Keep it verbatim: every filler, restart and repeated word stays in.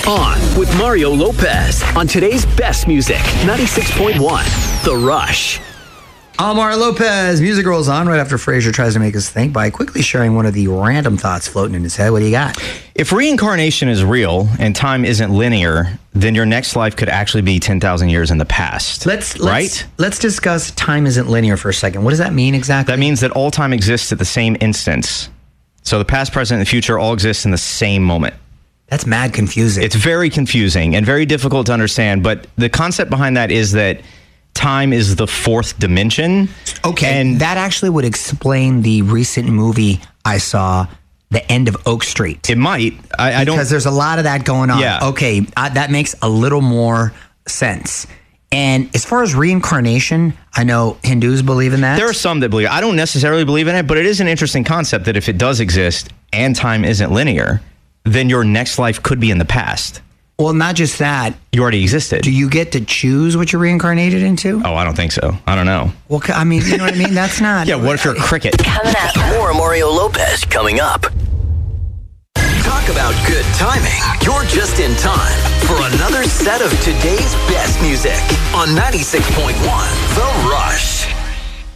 On with Mario Lopez on today's best music, ninety-six point one, The Rush. I'm Mario Lopez. Music rolls on right after Frazier tries to make us think by quickly sharing one of the random thoughts floating in his head. What do you got? If reincarnation is real and time isn't linear, then your next life could actually be ten thousand years in the past. Let's, let's right? Let's discuss time isn't linear for a second. What does that mean exactly? That means that all time exists at the same instance. So the past, present, and the future all exist in the same moment. That's mad confusing. It's very confusing and very difficult to understand, but the concept behind that is that time is the fourth dimension. Okay, and that actually would explain the recent movie I saw, The End of Oak Street. It might. I, I don't... Because there's a lot of that going on. Yeah. Okay, uh, that makes a little more sense. And as far as reincarnation, I know Hindus believe in that. There are some that believe. I don't necessarily believe in it, but it is an interesting concept that if it does exist and time isn't linear, then your next life could be in the past. Well, not just that. You already existed. Do you get to choose what you're reincarnated into? Oh, I don't think so. I don't know. Well, I mean, you know what I mean? That's not... Yeah, what if you're a cricket? Coming up. More Mario Lopez coming up. Talk about good timing. You're just in time for another set of today's best music on ninety-six point one, The Rush.